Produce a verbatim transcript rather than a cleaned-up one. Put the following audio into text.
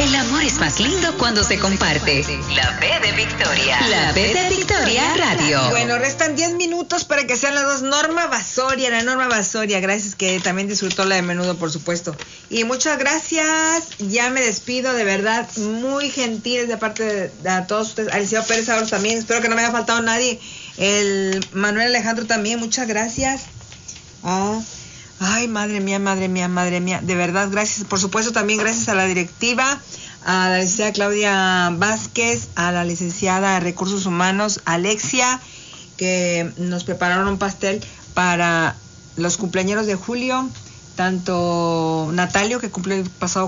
El amor es más lindo cuando se comparte. La B de Victoria. La B de Victoria Radio. Bueno, restan diez minutos para que sean las dos. Norma Basoria, la Norma Basoria. Gracias, que también disfrutó la de menudo, por supuesto. Y muchas gracias. Ya me despido, de verdad. Muy gentiles de parte de, de a todos ustedes. Alicia Pérez Ábalos también. Espero que no me haya faltado nadie. El Manuel Alejandro también. Muchas gracias. Ah. Ay, madre mía, madre mía, madre mía. De verdad, gracias. Por supuesto, también gracias a la directiva, a la licenciada Claudia Vázquez, a la licenciada de Recursos Humanos, Alexia, que nos prepararon un pastel para los cumpleañeros de julio. Tanto Natalio, que cumple el pasado